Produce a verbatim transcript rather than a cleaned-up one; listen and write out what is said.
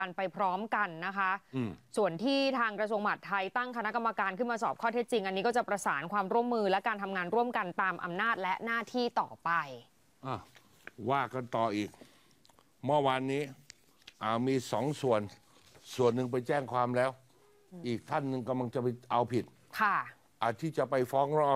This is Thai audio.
กันไปพร้อมกันนะคะส่วนที่ทางกระทรวงมหาดไทยตั้งคณะกรรมการขึ้นมาสอบข้อเท็จจริงอันนี้ก็จะประสานความร่วมมือและการทำงานร่วมกันตามอำนาจและหน้าที่ต่อไปอ่ะว่ากันต่ออีกเมื่อวานนี้อ่ามีสองส่วนส่วนหนึ่งไปแจ้งความแล้วอีกท่านหนึ่งกำลังจะไปเอาผิดค่ะอาที่จะไปฟ้องร้อง